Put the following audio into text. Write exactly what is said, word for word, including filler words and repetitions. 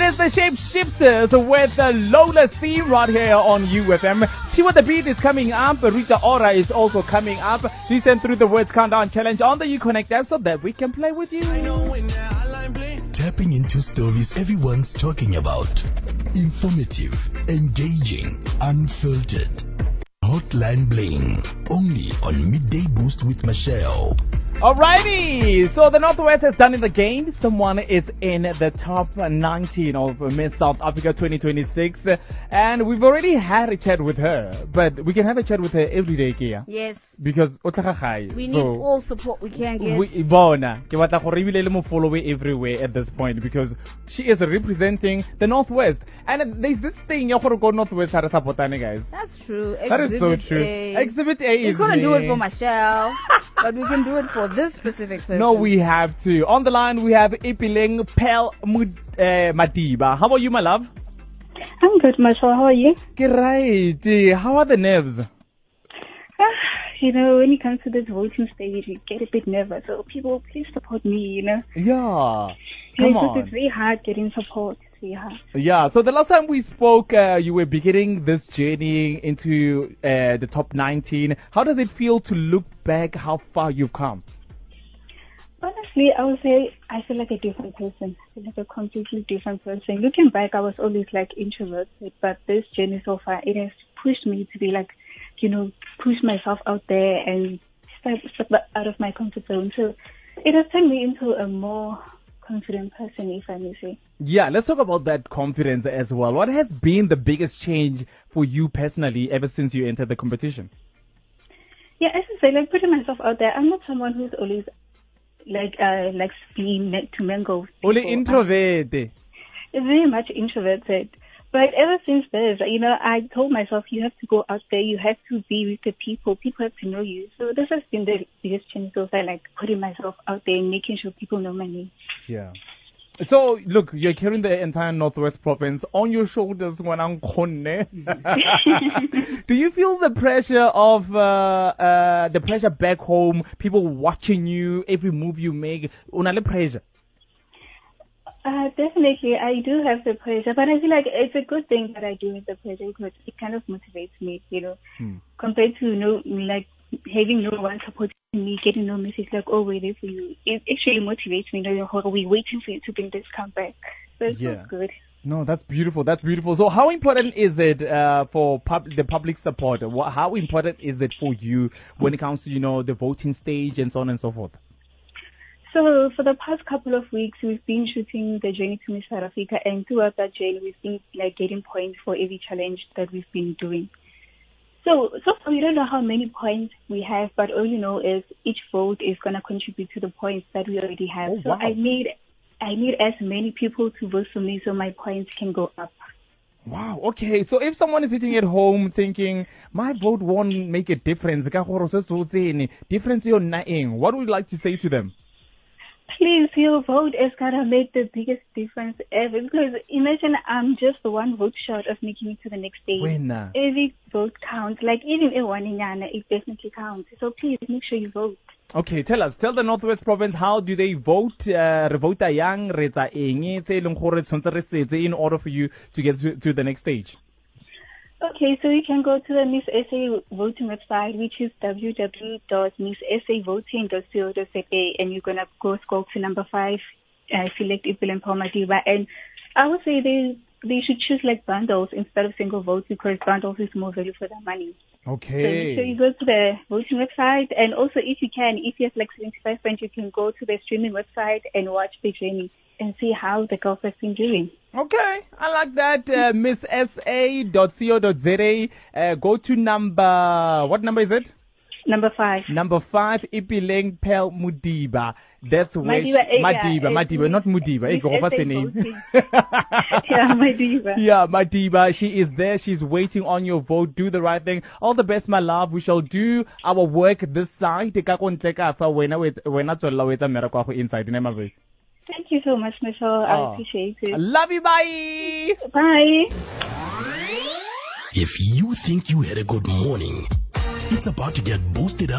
is the Shapeshifters with the Lola's theme right here on U F M. See what the beat is coming up. Rita Ora is also coming up. She sent through the words countdown challenge on the UConnect app so that we can play with you. Tapping into stories everyone's talking about. Informative, engaging, unfiltered. Hotline Bling. Only on Midday Boost with Michelle. Alrighty, so the Northwest has done it again. Someone is in the top nineteen of Miss South Africa twenty twenty-six, and we've already had a chat with her, but we can have a chat with her every day, Kia. Yes. Because we need so, all support we can get. We, bona, ke batla gore ebile le mo follow everywhere at this point because she is representing the Northwest, and there's this thing ya gore go Northwest ha re support-ane, guys. That's true. Exhibit that is so true. A. Exhibit A is. We couldn't me. do it for Michelle, but we can do it for this specific person. No, we have to. On the line, we have Ipileng Pel uh, Madiba. How are you, my love? I'm good, Michelle. How are you? Great. How are the nerves? Ah, you know, when it comes to this voting stage, you get a bit nervous. So people, please support me, you know? Yeah. Come yeah, on. It's very hard getting support. It's hard. Yeah. So the last time we spoke, uh, you were beginning this journey into uh, the top nineteen. How does it feel to look back how far you've come? Honestly, I would say I feel like a different person. I feel like a completely different person. Looking back, I was always like introverted, but this journey so far, it has pushed me to be like, you know, push myself out there and step, step out of my comfort zone. So it has turned me into a more confident person, if I may say. Yeah, let's talk about that confidence as well. What has been the biggest change for you personally ever since you entered the competition? Yeah, as I say, like putting myself out there, I'm not someone who's always like uh like being meant to mingle. Only introverted. Very much introverted. But ever since this, you know, I told myself you have to go out there, you have to be with the people, people have to know you. So this has been the biggest change so far, like putting myself out there and making sure people know my name. Yeah. So, look, you're carrying the entire Northwest province on your shoulders when I'm gone. Do you feel the pressure of, uh, uh, the pressure back home, people watching you, every move you make? Unale pressure? Uh, definitely, I do have the pressure, but I feel like it's a good thing that I do have the pressure because it kind of motivates me, you know, hmm. compared to, you know, like having no one supporting me, getting no message like, oh, we're there for you. It actually motivates me, you know, we're waiting for you to bring this comeback. So it's yeah. so good. No, that's beautiful. That's beautiful. So how important is it uh, for pub- the public support? How important is it for you when it comes to, you know, the voting stage and so on and so forth? So for the past couple of weeks, we've been shooting the Journey to Miss South Africa, and throughout that journey, we've been like getting points for every challenge that we've been doing. So, so far, we don't know how many points we have, but all you know is each vote is going to contribute to the points that we already have. Oh, so wow. I need, I need as many people to vote for me so my points can go up. Wow, okay. So if someone is sitting at home thinking, my vote won't make a difference, difference you're nothing, what would you like to say to them? Please, your vote is going to make the biggest difference ever. Because imagine I'm just one vote short of making it to the next stage. When? Every vote counts. Like even a one in Yana, it definitely counts. So please make sure you vote. Okay, tell us. Tell the Northwest Province, how do they vote? Uh, vote yang, in order for you to get to, to the next stage. Okay, so you can go to the Miss S A voting website, which is w w w dot miss s a voting dot co dot za, and you're going to go scroll to number five, uh, select Ipileng Pel Madiba, and I would say they they should choose like bundles instead of single votes because bundles is more value for their money. Okay. So, so you go to the voting website, and also if you can, if you have like seventy-five points, you can go to the streaming website and watch the journey and see how the girls have been doing. Okay, I like that. Uh, miss s a dot co dot za. Uh, go to number, what number is it? Number five. Number five, Ipileng Pel Madiba. That's where Madiba, she, Madiba, yeah, Madiba, not Mudiba. Hey, what's her name? Yeah, Madiba. Yeah, Madiba. She is there. She's waiting on your vote. Do the right thing. All the best, my love. We shall do our work this side. Inside. Thank you so much, Michelle. I oh. appreciate it. I love you. Bye. Bye. If you think you had a good morning, it's about to get boosted up.